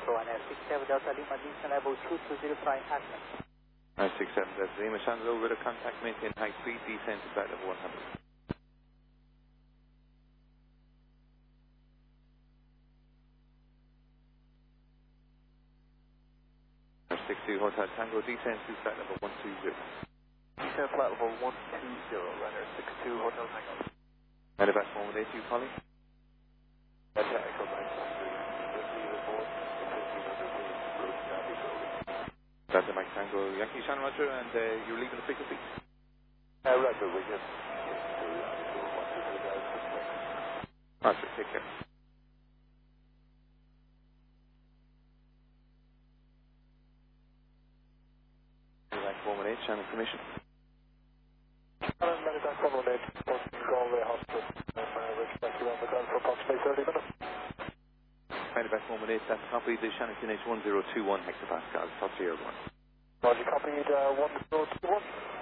Ryanair 67 Delta Lima, descent level 2205 Atlas. 967 Delta Lima, sounds over to contact, maintain high speed, descent to flight level 100. 62 Hotel Tango, descent to flight level 120. Descent flight level 120, Ryanair 62 Hotel Tango. Medevac 118, you calling? Delta Echo Mike. Delta Mike Tango, Yankee Shan Roger, and you're leaving the frequency? Roger, we just. Roger, take care. Medevac 118, Shannon permission. Medevac 118, Galway Hospital. We expect you on the ground for approximately 30 minutes. Medevac 118, that's copied, the Shannon QNH 1021 hectopascals, talk to you everyone. Roger, copied 1021.